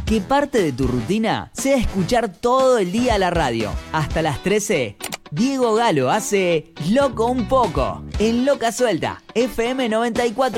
Que parte de tu rutina sea escuchar todo el día la radio. Hasta las 13, Diego Galo hace Loco un poco en Loca Suelta, FM 94.